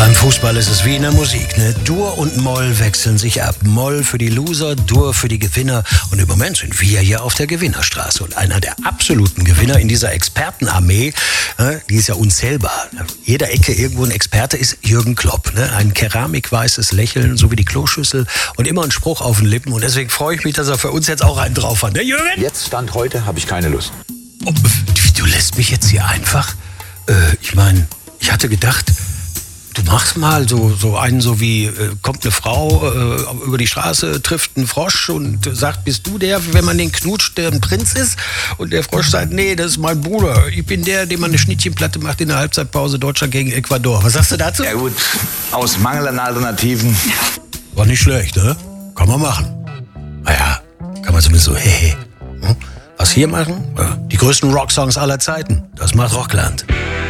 Beim Fußball ist es wie in der Musik, ne? Dur und Moll wechseln sich ab. Moll für die Loser, Dur für die Gewinner. Und im Moment sind wir hier auf der Gewinnerstraße. Und einer der absoluten Gewinner in dieser Expertenarmee, die ist ja unzählbar. Jeder Ecke irgendwo ein Experte ist Jürgen Klopp. Ne? Ein keramikweißes Lächeln, so wie die Kloschüssel und immer ein Spruch auf den Lippen. Und deswegen freue ich mich, dass er für uns jetzt auch einen drauf hat. Ne, Jürgen? Jetzt, Stand heute, habe ich keine Lust. Oh, du lässt mich jetzt hier einfach? Ich meine, ich hatte gedacht, du machst mal so einen, so wie, kommt eine Frau über die Straße, trifft einen Frosch und sagt, bist du der, wenn man den knutscht, der ein Prinz ist? Und der Frosch sagt, nee, das ist mein Bruder. Ich bin der, dem man eine Schnittchenplatte macht in der Halbzeitpause Deutschland gegen Ecuador. Was sagst du dazu? Ja gut, aus Mangel an Alternativen. War nicht schlecht, ne? Kann man machen. Naja, kann man zumindest so, hey. Was hier machen? Ja, die größten Rocksongs aller Zeiten. Das macht Rockland.